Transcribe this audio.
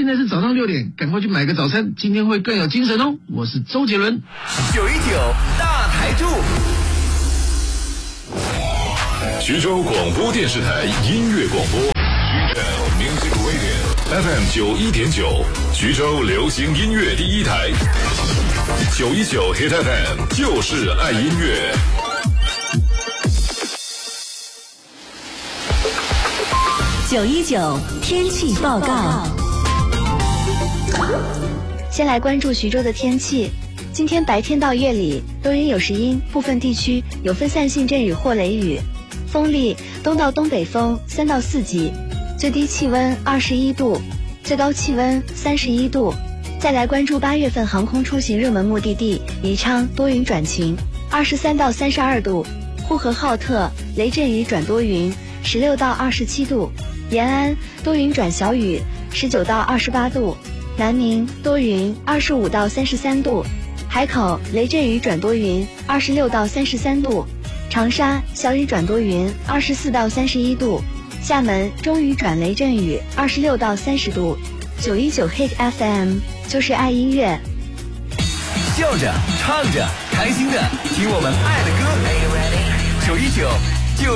现在是早上6点，赶快去买个早餐，今天会更有精神哦。我是周杰伦。 919大台柱， 徐州广播电视台音乐广播，徐州 Music Radio FM 91.9，徐州流行音乐第一台，919 Hit FM 就是爱音乐。 919天气报告。 先来关注徐州的天气。今天白天到夜里多云有时阴，部分地区有分散性阵雨或雷雨，风力东到东北风3到4级，最低气温21度，最高气温31度。再来关注8月份航空出行热门目的地宜昌，多云转晴，23到32度；呼和浩特雷阵雨转多云，16到27度；延安多云转小雨，19到28度；南宁多云，25到33度；海口雷阵雨转多云，26到33度；长沙小雨转多云，24到31度；厦门中雨转雷阵雨，26到30度。919 Hit FM 就是爱音乐， 笑着唱着开心的听我们爱的歌。919